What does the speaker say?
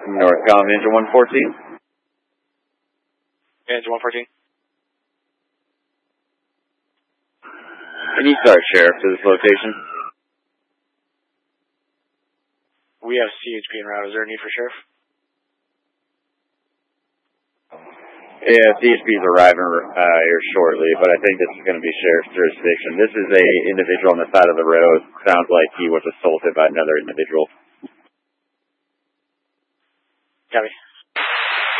Northcom Engine 114. Engine 114. Can you start, Sheriff, to this location? We have CHP en route. Is there a need for Sheriff? Yeah, CHP is arriving here shortly, but I think this is going to be Sheriff's jurisdiction. This is a individual on the side of the road. Sounds like he was assaulted by another individual. Copy.